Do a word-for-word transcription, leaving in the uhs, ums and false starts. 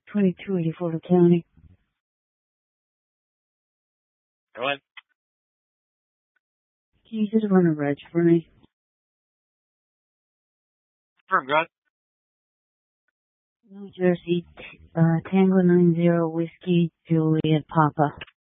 twenty-two eighty-four to County. Go ahead. Can you just run a reg for me? Sure, go ahead. New Jersey, uh, Tango nine zero Whiskey, Juliet, Papa.